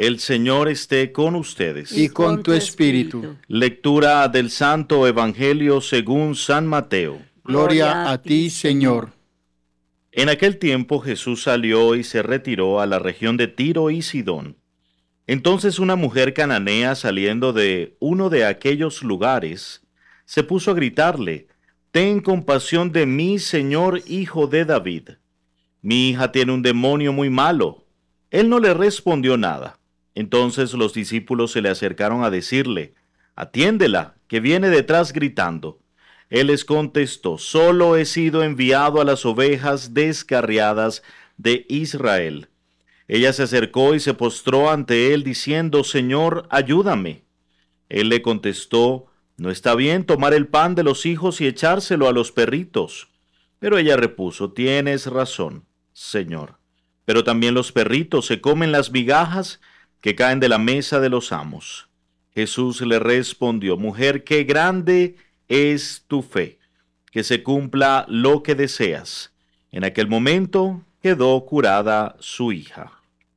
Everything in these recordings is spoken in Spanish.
El Señor esté con ustedes. Y con tu espíritu. Lectura del Santo Evangelio según San Mateo. Gloria a ti, Señor. En aquel tiempo Jesús salió y se retiró a la región de Tiro y Sidón. Entonces una mujer cananea saliendo de uno de aquellos lugares se puso a gritarle: «Ten compasión de mí, Señor, hijo de David. Mi hija tiene un demonio muy malo». Él no le respondió nada. Entonces los discípulos se le acercaron a decirle: «Atiéndela, que viene detrás gritando». Él les contestó: «Solo he sido enviado a las ovejas descarriadas de Israel». Ella se acercó y se postró ante él diciendo: «Señor, ayúdame». Él le contestó: «No está bien tomar el pan de los hijos y echárselo a los perritos». Pero ella repuso: «Tienes razón, Señor. Pero también los perritos se comen las migajas que caen de la mesa de los amos». Jesús le respondió: «Mujer, qué grande es tu fe, que se cumpla lo que deseas». En aquel momento quedó curada su hija.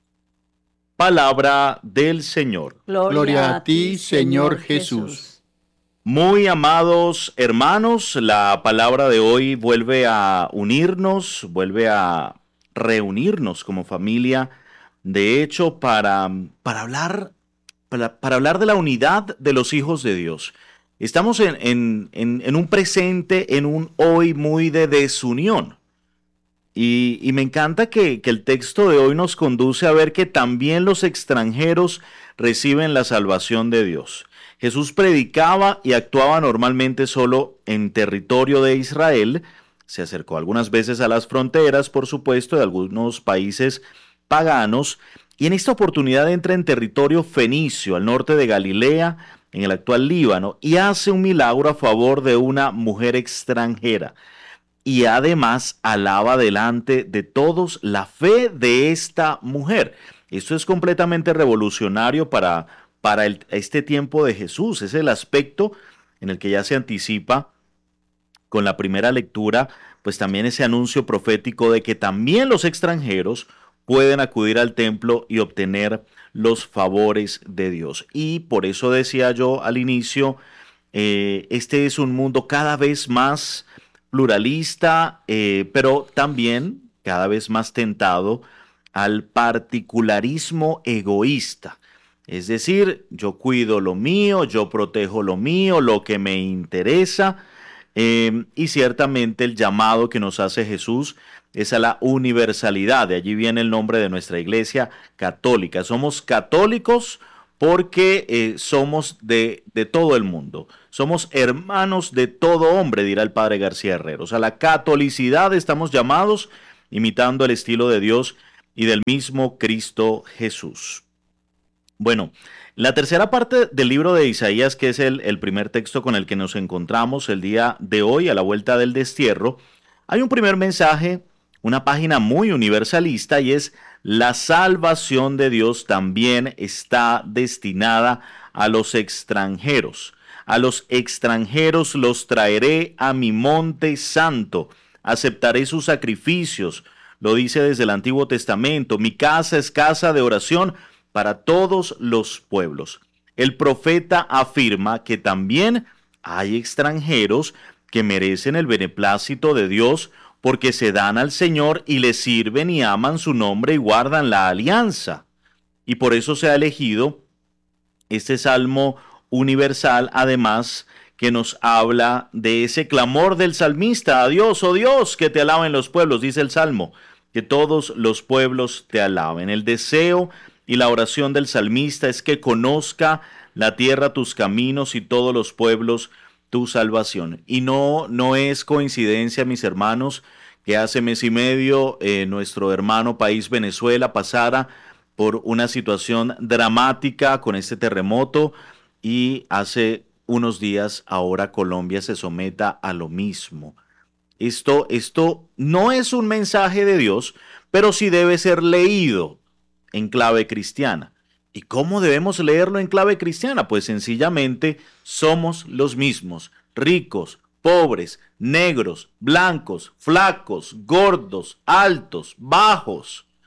Palabra del Señor. Gloria a ti, Señor Jesús. Muy amados hermanos, la palabra de hoy vuelve a unirnos, vuelve a reunirnos como familia, de hecho, para hablar de la unidad de los hijos de Dios. Estamos en un presente, en un hoy muy de desunión. Y me encanta que el texto de hoy nos conduce a ver que también los extranjeros reciben la salvación de Dios. Jesús predicaba y actuaba normalmente solo en territorio de Israel. Se acercó algunas veces a las fronteras, por supuesto, de algunos países paganos. Y en esta oportunidad entra en territorio fenicio, al norte de Galilea, en el actual Líbano, y hace un milagro a favor de una mujer extranjera. Y además alaba delante de todos la fe de esta mujer. Esto es completamente revolucionario para este tiempo de Jesús. Es el aspecto en el que ya se anticipa con la primera lectura, pues también ese anuncio profético de que también los extranjeros pueden acudir al templo y obtener los favores de Dios. Y por eso decía yo al inicio, este es un mundo cada vez más pluralista, pero también cada vez más tentado al particularismo egoísta. Es decir, yo cuido lo mío, yo protejo lo mío, lo que me interesa, y ciertamente el llamado que nos hace Jesús es a la universalidad. De allí viene el nombre de nuestra iglesia católica. Somos católicos porque somos de todo el mundo. Somos hermanos de todo hombre, dirá el padre García Herreros. A la catolicidad estamos llamados, imitando el estilo de Dios y del mismo Cristo Jesús. Bueno, la tercera parte del libro de Isaías, que es el primer texto con el que nos encontramos el día de hoy, a la vuelta del destierro, hay un primer mensaje, una página muy universalista, y es: la salvación de Dios también está destinada a los extranjeros. A los extranjeros los traeré a mi monte santo, aceptaré sus sacrificios. Lo dice desde el Antiguo Testamento: mi casa es casa de oración para todos los pueblos. El profeta afirma que también hay extranjeros que merecen el beneplácito de Dios porque se dan al Señor y le sirven y aman su nombre y guardan la alianza. Y por eso se ha elegido este salmo universal, además, que nos habla de ese clamor del salmista: a Dios, oh Dios, que te alaben los pueblos, dice el salmo, que todos los pueblos te alaben. El deseo y la oración del salmista es que conozca la tierra tus caminos y todos los pueblos tu salvación. Y no es coincidencia, mis hermanos, que hace mes y medio nuestro hermano país Venezuela pasara por una situación dramática con este terremoto, y hace unos días ahora Colombia se someta a lo mismo. Esto no es un mensaje de Dios, pero sí debe ser leído en clave cristiana. ¿Y cómo debemos leerlo en clave cristiana? Pues sencillamente somos los mismos, ricos, pobres, negros, blancos, flacos, gordos, altos, bajos.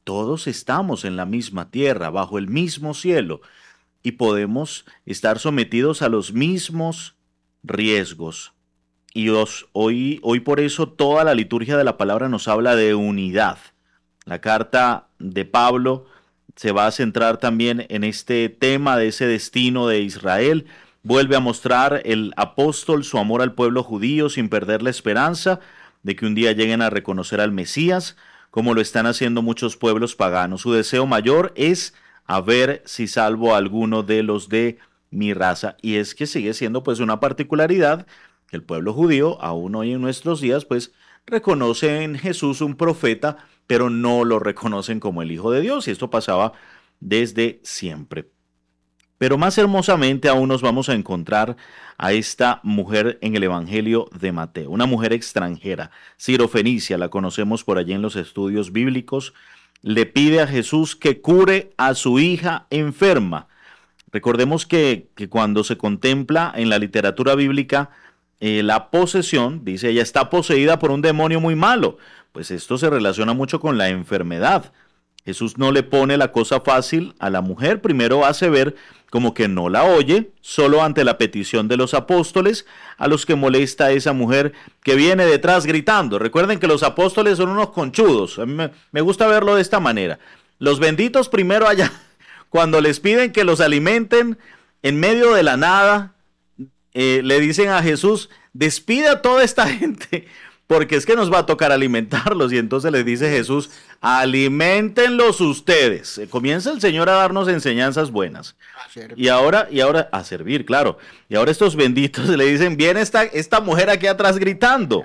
Todos estamos en la misma tierra, bajo el mismo cielo, y podemos estar sometidos a los mismos riesgos. Y hoy por eso toda la liturgia de la palabra nos habla de unidad. La carta de Pablo se va a centrar también en este tema de ese destino de Israel. Vuelve a mostrar el apóstol su amor al pueblo judío sin perder la esperanza de que un día lleguen a reconocer al Mesías, como lo están haciendo muchos pueblos paganos. Su deseo mayor es a ver si salvo a alguno de los de mi raza. Y es que sigue siendo pues una particularidad que el pueblo judío, aún hoy en nuestros días, pues reconoce en Jesús un profeta, pero no lo reconocen como el Hijo de Dios, y esto pasaba desde siempre. Pero más hermosamente aún nos vamos a encontrar a esta mujer en el Evangelio de Mateo, una mujer extranjera, Sirofenicia, la conocemos por allí en los estudios bíblicos, le pide a Jesús que cure a su hija enferma. Recordemos que cuando se contempla en la literatura bíblica la posesión, dice ella está poseída por un demonio muy malo, pues esto se relaciona mucho con la enfermedad. Jesús no le pone la cosa fácil a la mujer, primero hace ver como que no la oye, solo ante la petición de los apóstoles, a los que molesta a esa mujer que viene detrás gritando. Recuerden que los apóstoles son unos conchudos, a mí me gusta verlo de esta manera. Los benditos primero allá, cuando les piden que los alimenten en medio de la nada, le dicen a Jesús, despide a toda esta gente, porque es que nos va a tocar alimentarlos. Y entonces les dice Jesús, aliméntenlos ustedes. Comienza el Señor a darnos enseñanzas buenas. Y ahora a servir, claro. Y ahora estos benditos le dicen, viene esta mujer aquí atrás gritando.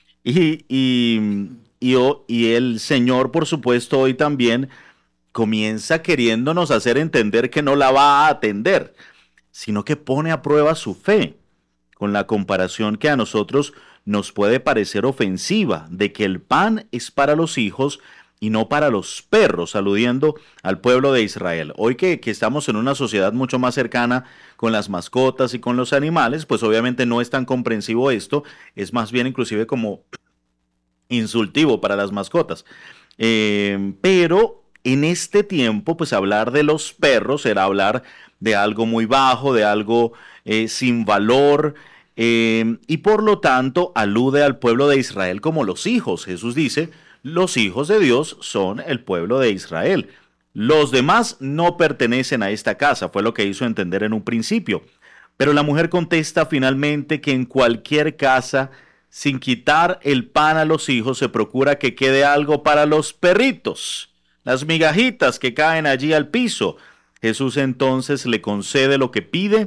Y el Señor, por supuesto, hoy también comienza queriéndonos hacer entender que no la va a atender, sino que pone a prueba su fe, con la comparación que a nosotros nos puede parecer ofensiva, de que el pan es para los hijos y no para los perros, aludiendo al pueblo de Israel. Hoy que estamos en una sociedad mucho más cercana con las mascotas y con los animales, pues obviamente no es tan comprensivo esto, es más bien inclusive como insultivo para las mascotas. Pero en este tiempo, pues hablar de los perros era hablar de algo muy bajo, de algo sin valor, y por lo tanto alude al pueblo de Israel como los hijos. Jesús dice, los hijos de Dios son el pueblo de Israel. Los demás no pertenecen a esta casa, fue lo que hizo entender en un principio. Pero la mujer contesta finalmente que en cualquier casa, sin quitar el pan a los hijos, se procura que quede algo para los perritos, las migajitas que caen allí al piso. Jesús entonces le concede lo que pide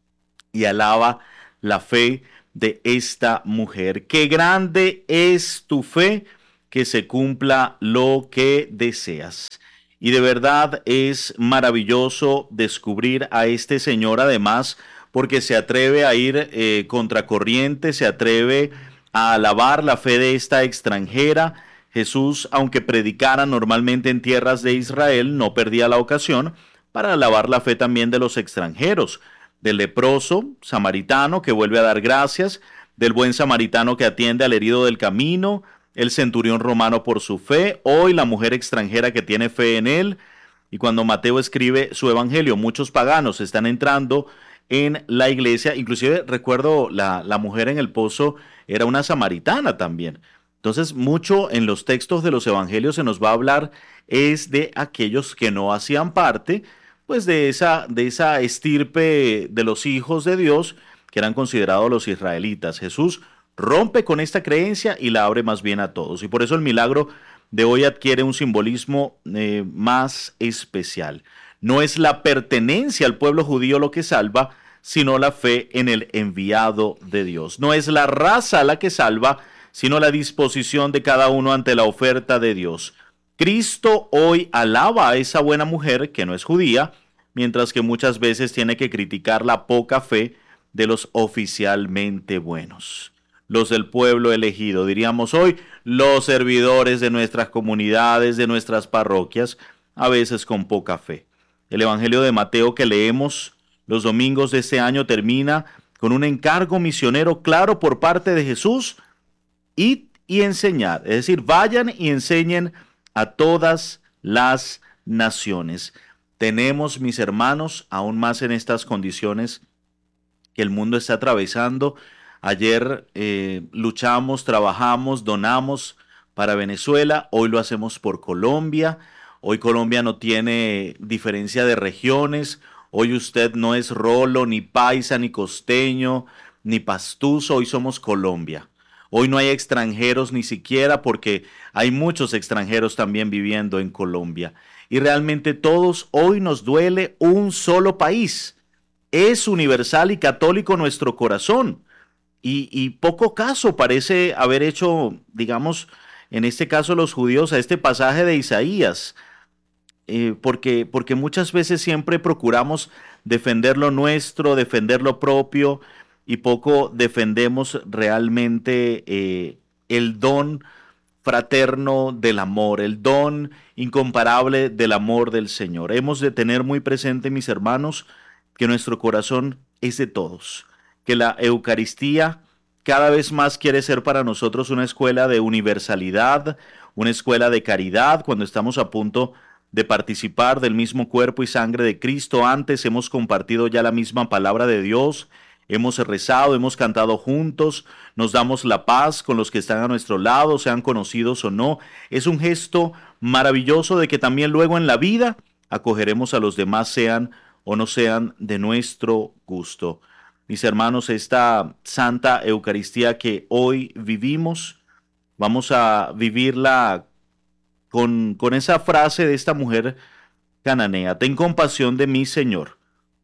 y alaba la fe de esta mujer. Qué grande es tu fe, que se cumpla lo que deseas. Y de verdad es maravilloso descubrir a este Señor, además, porque se atreve a ir contracorriente, se atreve a alabar la fe de esta extranjera. Jesús, aunque predicara normalmente en tierras de Israel, no perdía la ocasión para alabar la fe también de los extranjeros, del leproso samaritano que vuelve a dar gracias, del buen samaritano que atiende al herido del camino, el centurión romano por su fe, hoy la mujer extranjera que tiene fe en él. Y cuando Mateo escribe su evangelio, muchos paganos están entrando en la iglesia. Inclusive recuerdo la mujer en el pozo era una samaritana también. Entonces mucho en los textos de los evangelios se nos va a hablar es de aquellos que no hacían parte pues de esa estirpe de los hijos de Dios que eran considerados los israelitas. Jesús rompe con esta creencia y la abre más bien a todos. Y por eso el milagro de hoy adquiere un simbolismo más especial. No es la pertenencia al pueblo judío lo que salva, sino la fe en el enviado de Dios. No es la raza la que salva, sino la disposición de cada uno ante la oferta de Dios. Cristo hoy alaba a esa buena mujer que no es judía, mientras que muchas veces tiene que criticar la poca fe de los oficialmente buenos. Los del pueblo elegido, diríamos hoy, los servidores de nuestras comunidades, de nuestras parroquias, a veces con poca fe. El Evangelio de Mateo que leemos los domingos de este año termina con un encargo misionero claro por parte de Jesús, id y enseñad, es decir, vayan y enseñen a todas las naciones. Tenemos, mis hermanos, aún más en estas condiciones que el mundo está atravesando. Ayer luchamos, trabajamos, donamos para Venezuela, hoy lo hacemos por Colombia. Hoy Colombia no tiene diferencia de regiones. Hoy usted no es rolo, ni paisa, ni costeño, ni pastuso. Hoy somos Colombia. Hoy no hay extranjeros ni siquiera porque hay muchos extranjeros también viviendo en Colombia. Y realmente todos hoy nos duele un solo país. Es universal y católico nuestro corazón. Y poco caso parece haber hecho, digamos, en este caso los judíos, a este pasaje de Isaías. Porque muchas veces siempre procuramos defender lo nuestro, defender lo propio y poco defendemos realmente el don fraterno del amor, el don incomparable del amor del Señor. Hemos de tener muy presente, mis hermanos, que nuestro corazón es de todos, que la Eucaristía cada vez más quiere ser para nosotros una escuela de universalidad, una escuela de caridad, cuando estamos a punto de participar del mismo cuerpo y sangre de Cristo. Antes hemos compartido ya la misma palabra de Dios, hemos rezado, hemos cantado juntos, nos damos la paz con los que están a nuestro lado, sean conocidos o no. Es un gesto maravilloso de que también luego en la vida acogeremos a los demás, sean o no sean de nuestro gusto. Mis hermanos, esta Santa Eucaristía que hoy vivimos, vamos a vivirla con esa frase de esta mujer cananea: ten compasión de mí, Señor.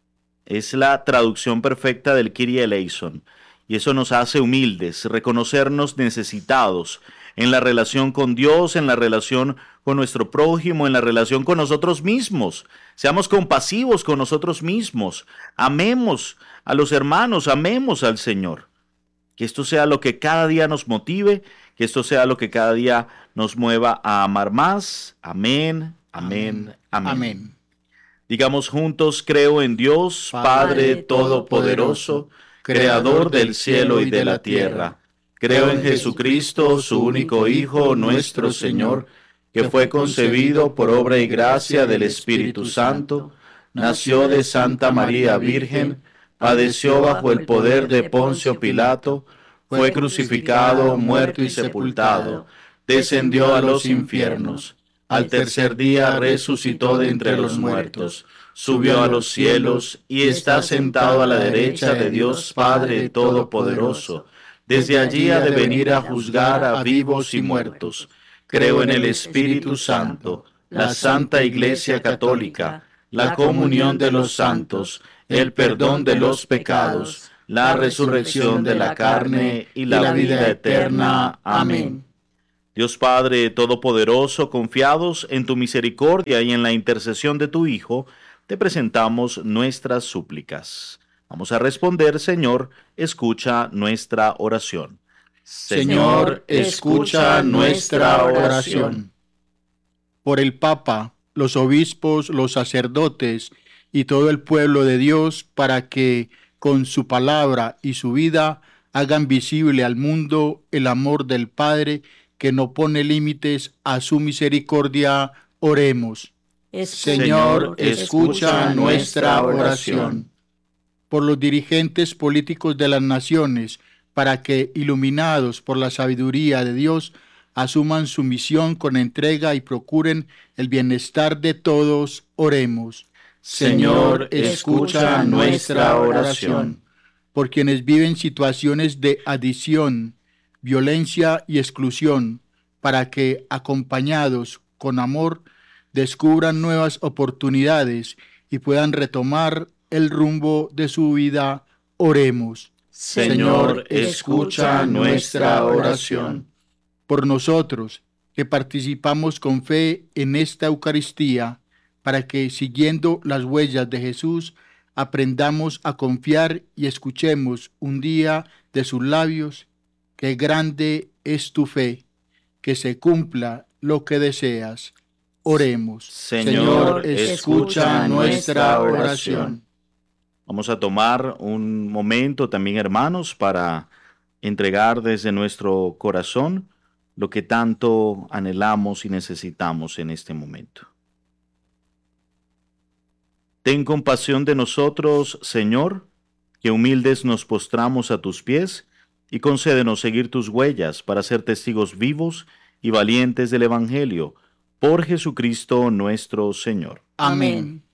Es la traducción perfecta del Kyrie eleison. Y eso nos hace humildes, reconocernos necesitados en la relación con Dios, en la relación con nuestro prójimo, en la relación con nosotros mismos. Seamos compasivos con nosotros mismos. Amemos a los hermanos, amemos al Señor. Que esto sea lo que cada día nos motive, que esto sea lo que cada día nos mueva a amar más. Amén, amén, amén. Amén. Digamos juntos: creo en Dios, Padre Todopoderoso, Creador del cielo y de la tierra. Creo en Jesucristo, su único Hijo, nuestro Señor, que fue concebido por obra y gracia del Espíritu Santo, nació de Santa María Virgen, padeció bajo el poder de Poncio Pilato, fue crucificado, muerto y sepultado, descendió a los infiernos. Al tercer día resucitó de entre los muertos, subió a los cielos y está sentado a la derecha de Dios Padre Todopoderoso. Desde allí ha de venir a juzgar a vivos y muertos. Creo en el Espíritu Santo, la Santa Iglesia Católica, la comunión de los santos, el perdón de los pecados, la resurrección de la carne y la vida eterna. Amén. Dios Padre Todopoderoso, confiados en tu misericordia y en la intercesión de tu Hijo, te presentamos nuestras súplicas. Vamos a responder: Señor, escucha nuestra oración. Señor, escucha nuestra oración. Por el Papa, los obispos, los sacerdotes y todo el pueblo de Dios, para que con su palabra y su vida hagan visible al mundo el amor del Padre que no pone límites a su misericordia, oremos. Señor, escucha nuestra oración. Por los dirigentes políticos de las naciones, para que, iluminados por la sabiduría de Dios, asuman su misión con entrega y procuren el bienestar de todos, oremos. Señor, escucha nuestra oración. Por quienes viven situaciones de adicción, violencia y exclusión, para que, acompañados con amor, descubran nuevas oportunidades y puedan retomar el rumbo de su vida, oremos. Señor, escucha nuestra oración. Por nosotros, que participamos con fe en esta Eucaristía, para que, siguiendo las huellas de Jesús, aprendamos a confiar y escuchemos un día de sus labios: qué grande es tu fe, que se cumpla lo que deseas. Oremos. Señor, escucha nuestra oración. Vamos a tomar un momento también, hermanos, para entregar desde nuestro corazón lo que tanto anhelamos y necesitamos en este momento. Ten compasión de nosotros, Señor, que humildes nos postramos a tus pies, y concédenos seguir tus huellas para ser testigos vivos y valientes del Evangelio, por Jesucristo nuestro Señor. Amén.